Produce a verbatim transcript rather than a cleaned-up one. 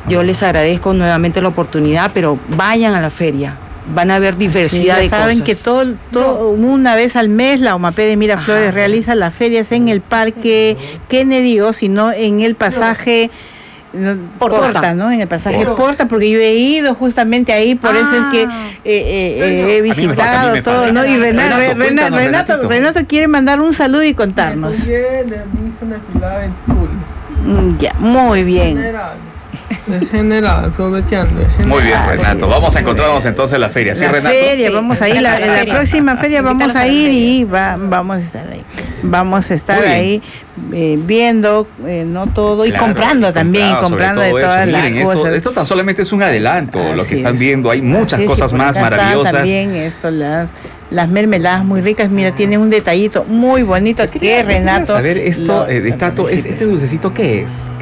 Yo les agradezco nuevamente la oportunidad, pero vayan a la feria. Van a ver diversidad sí, de saben cosas. que todo, todo una vez al mes la OMAPE de Miraflores Ajá. realiza las ferias en el Parque Kennedy, o si no en el pasaje no, Porta. Porta, ¿no? En el pasaje Porta. Porta, porque yo he ido justamente ahí, por ah. eso es que eh, eh, he visitado falta, todo, ¿no? Y Renato, Renato, Renato, Renato, Renato quiere mandar un saludo y contarnos. Ya, muy bien. En general, aprovechando. Muy bien, Renato. Vamos a encontrarnos entonces en la feria. ¿Sí, la Renato? Feria, vamos a ir, la, la, la próxima feria vamos a ir y va, vamos a estar ahí. Vamos a estar ahí eh, viendo, eh, no todo, claro, y comprando y también, comprado, comprando de todas eso. las Miren, cosas. Esto, esto tan solamente es un adelanto, Así lo que están es. viendo. Hay muchas Así cosas es, más maravillosas. También esto, la, las mermeladas muy ricas. Mira, tiene un detallito muy bonito que Renato. A ver, esto, eh, de Tato, ¿este dulcecito qué es?